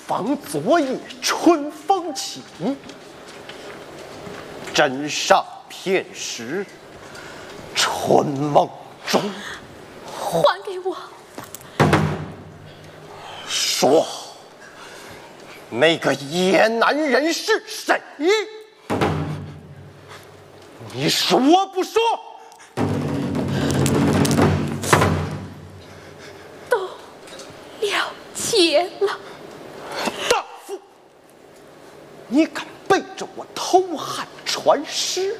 方昨夜春风起，枕上片时春梦中。 还给我！ 说，那个野男人是谁？你说不说？ 都了解了。 荡妇，你敢背着我偷汉传诗？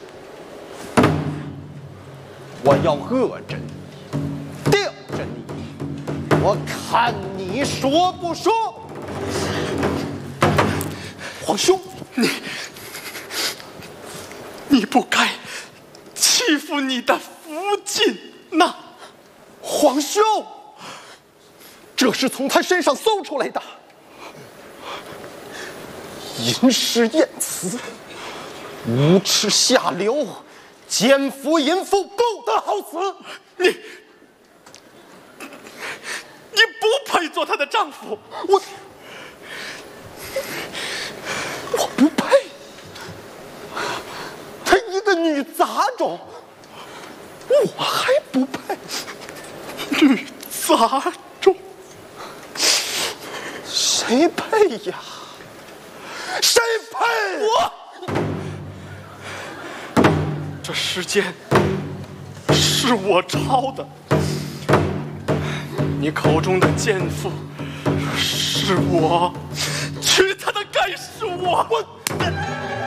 我要饿着你，吊着你，我看你说不说？皇兄， 你不该欺负你的福晋呐！ 皇兄，这是从他身上搜出来的，吟诗艳词，无耻下流，奸夫淫妇，不得好死！ 你不配做她的丈夫， 我不配。她一个女杂种，我还不配。 女杂种， 谁配呀？谁配？ 这诗笺是我抄的，你口中的奸妇是我，娶她的该是我。